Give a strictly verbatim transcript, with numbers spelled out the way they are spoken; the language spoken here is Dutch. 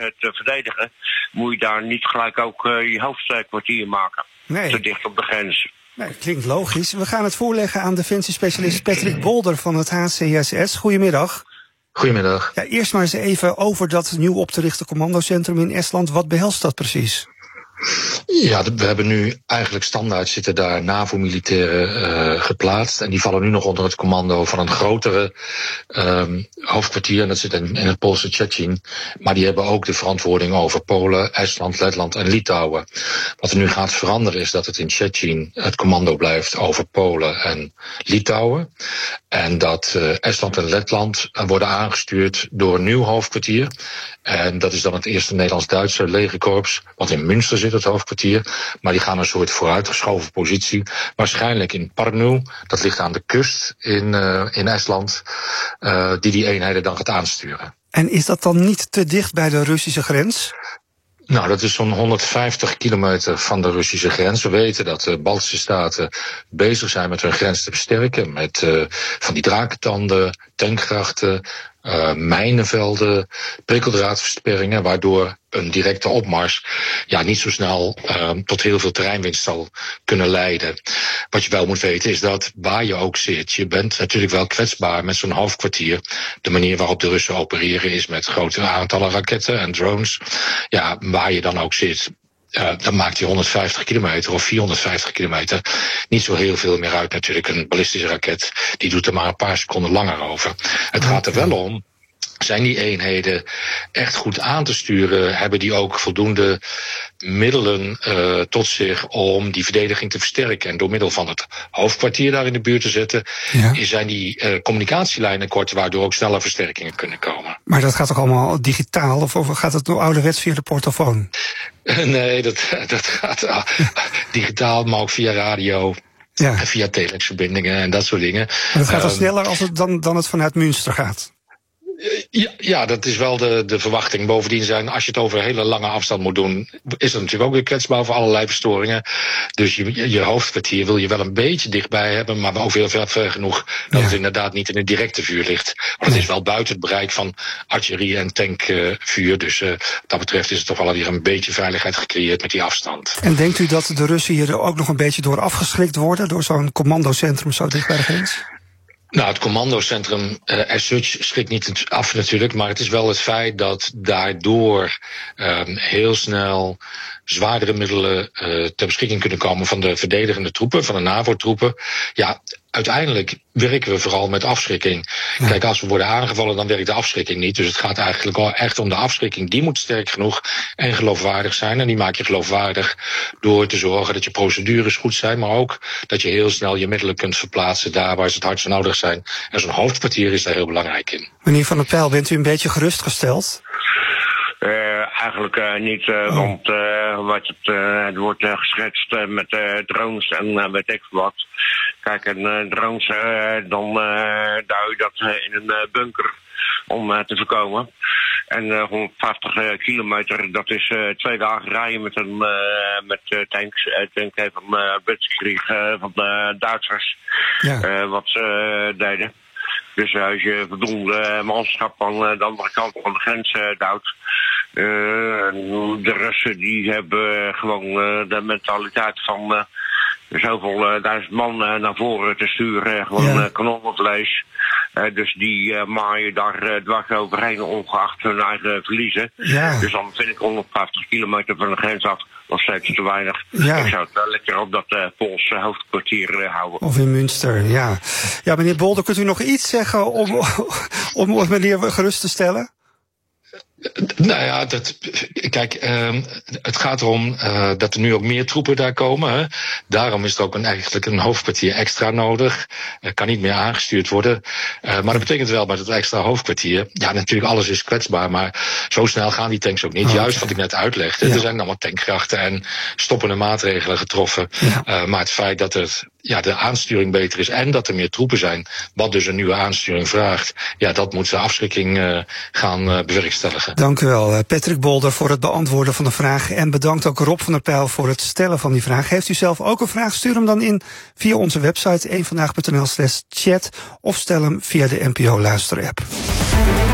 te verdedigen, moet je daar niet gelijk ook uh, je hoofdkwartier maken. Nee. Te dicht op de grens. Nee, klinkt logisch. We gaan het voorleggen aan defensiespecialist Patrick Bolder van het H C S S. Goedemiddag. Goedemiddag. Ja, eerst maar eens even over dat nieuw op te richten commandocentrum in Estland. Wat behelst dat precies? Ja, we hebben nu eigenlijk standaard zitten daar NAVO-militairen uh, geplaatst. En die vallen nu nog onder het commando van een grotere um, hoofdkwartier. En dat zit in, in het Poolse Szczecin. Maar die hebben ook de verantwoording over Polen, Estland, Letland en Litouwen. Wat er nu gaat veranderen is dat het in Szczecin het commando blijft over Polen en Litouwen. En dat uh, Estland en Letland worden aangestuurd door een nieuw hoofdkwartier. En dat is dan het eerste Nederlands-Duitse legerkorps, wat in Münster zit, het hoofdkwartier. Maar die gaan een soort vooruitgeschoven positie. Waarschijnlijk in Parnu, dat ligt aan de kust in, uh, in Estland, uh, die die eenheden dan gaat aansturen. En is dat dan niet te dicht bij de Russische grens? Nou, dat is zo'n honderdvijftig kilometer van de Russische grens. We weten dat de Baltische staten bezig zijn met hun grens te versterken. Met uh, van die drakentanden, tankgrachten, uh, mijnenvelden, prikkeldraadversperringen, waardoor een directe opmars ja, niet zo snel uh, tot heel veel terreinwinst zal kunnen leiden. Wat je wel moet weten is dat waar je ook zit, je bent natuurlijk wel kwetsbaar met zo'n hoofdkwartier. De manier waarop de Russen opereren is met grote aantallen raketten en drones. Ja, waar je dan ook zit, Uh, dan maakt die honderdvijftig kilometer of vierhonderdvijftig kilometer niet zo heel veel meer uit. Natuurlijk, een ballistische raket, die doet er maar een paar seconden langer over. Het gaat er wel om, zijn die eenheden echt goed aan te sturen? Hebben die ook voldoende middelen uh, tot zich om die verdediging te versterken? En door middel van het hoofdkwartier daar in de buurt te zetten, ja. zijn die uh, communicatielijnen kort, waardoor ook sneller versterkingen kunnen komen. Maar dat gaat toch allemaal digitaal? Of, of gaat het nog ouderwets via de portofoon? Nee, dat, dat gaat uh, digitaal, maar ook via radio. Ja. Via telexverbindingen en dat soort dingen. Maar dat gaat dan um, sneller als het dan, dan het vanuit Münster gaat? Ja, ja, dat is wel de, de verwachting. Bovendien zijn, als je het over een hele lange afstand moet doen, is het natuurlijk ook weer kwetsbaar voor allerlei verstoringen. Dus je, je hoofdkwartier wil je wel een beetje dichtbij hebben, maar ook weer ver, ver genoeg dat ja. het inderdaad niet in het directe vuur ligt. Want het is wel buiten het bereik van artillerie en tankvuur. Uh, dus uh, wat dat betreft is het toch wel weer een beetje veiligheid gecreëerd met die afstand. En denkt u dat de Russen hier ook nog een beetje door afgeschrikt worden, door zo'n commandocentrum zo dicht bij de grens? Nou, het commandocentrum uh, as such schrikt niet af natuurlijk, maar het is wel het feit dat daardoor um, heel snel zwaardere middelen uh, ter beschikking kunnen komen van de verdedigende troepen, van de NAVO-troepen. Ja, uiteindelijk werken we vooral met afschrikking. Ja. Kijk, als we worden aangevallen, dan werkt de afschrikking niet. Dus het gaat eigenlijk wel echt om de afschrikking. Die moet sterk genoeg en geloofwaardig zijn. En die maak je geloofwaardig door te zorgen dat je procedures goed zijn, maar ook dat je heel snel je middelen kunt verplaatsen daar waar ze het hardst nodig zijn. En zo'n hoofdkwartier is daar heel belangrijk in. Meneer Van der Pijl, bent u een beetje gerustgesteld? Uh, eigenlijk uh, niet, uh, oh. want uh, wat het, uh, het wordt uh, geschetst uh, met uh, drones en uh, weet ik wat. Kijk, en uh, drones, uh, dan uh, duw je dat uh, in een uh, bunker om uh, te voorkomen. En uh, honderdvijftig uh, kilometer, dat is uh, twee dagen rijden met een uh, met uh, tanks. Uh, tank van uh, Blitzkrieg uh, van de Duitsers, ja. uh, wat ze uh, deden. Dus uh, als je voldoende manschap aan uh, de andere kant van de grens uh, duwt. Uh, de Russen die hebben gewoon uh, de mentaliteit van uh, zoveel uh, duizend man uh, naar voren te sturen. Uh, gewoon ja. uh, kanonnenvlees. Uh, dus die uh, maaien daar uh, dwars overheen, ongeacht hun eigen verliezen. Ja. Dus dan vind ik honderdvijftig kilometer van de grens af nog steeds te weinig. Ja. Ik zou het wel lekker op dat uh, Poolse hoofdkwartier uh, houden. Of in Münster, ja. Ja, meneer Bolder, kunt u nog iets zeggen om, om, om meneer gerust te stellen? Nou ja, dat, kijk, uh, het gaat erom uh, dat er nu ook meer troepen daar komen. Hè. Daarom is er ook een, eigenlijk een hoofdkwartier extra nodig. Er kan niet meer aangestuurd worden. Uh, maar dat betekent wel bij dat extra hoofdkwartier, ja, natuurlijk alles is kwetsbaar, maar zo snel gaan die tanks ook niet. Okay. Juist wat ik net uitlegde. Ja. Er zijn allemaal tankgrachten en stoppende maatregelen getroffen. Ja. Uh, maar het feit dat het, ja, de aansturing beter is en dat er meer troepen zijn, wat dus een nieuwe aansturing vraagt, ja, dat moet de afschrikking uh, gaan uh, bewerkstelligen. Dank u wel, Patrick Bolder, voor het beantwoorden van de vraag. En bedankt ook Rob van der Pijl voor het stellen van die vraag. Heeft u zelf ook een vraag? Stuur hem dan in via onze website eenvandaag punt n l slash chat of stel hem via de N P O Luister-app.